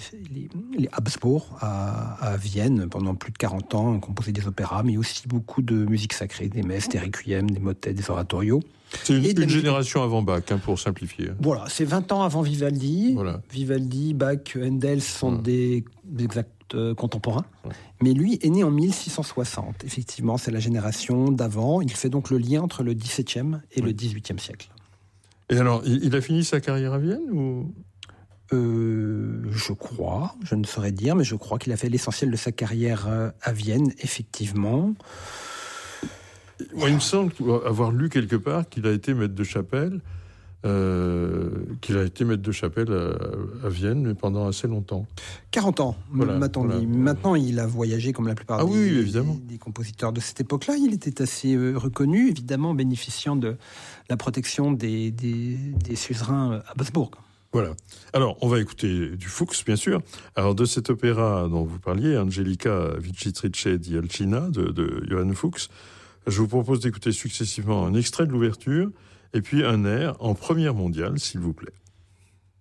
les Habsbourg à Vienne pendant plus de 40 ans, composé des opéras, mais aussi beaucoup de musique sacrée, des messes, des requiems, des motets, des oratorios. C'est une génération avant Bach, pour simplifier. Voilà, c'est 20 ans avant Vivaldi. Voilà. Vivaldi, Bach, Handel sont des exacts contemporains. Ouais. Mais lui est né en 1660. Effectivement, c'est la génération d'avant. Il fait donc le lien entre le XVIIe et le XVIIIe siècle. Et alors, il a fini sa carrière à Vienne ou... Je crois, je ne saurais dire, mais je crois qu'il a fait l'essentiel de sa carrière à Vienne, effectivement. Moi, il me semble avoir lu quelque part qu'il a été maître de chapelle, à Vienne, mais pendant assez longtemps. 40 ans, Maintenant, il a voyagé comme la plupart des compositeurs de cette époque-là. Il était assez reconnu, évidemment, bénéficiant de la protection des suzerains Habsbourg. Voilà. Alors, on va écouter du Fuchs, bien sûr. Alors, de cet opéra dont vous parliez, Angelica Vincitrice di Alcina, de Johann Fuchs, je vous propose d'écouter successivement un extrait de l'ouverture et puis un air en première mondiale, s'il vous plaît.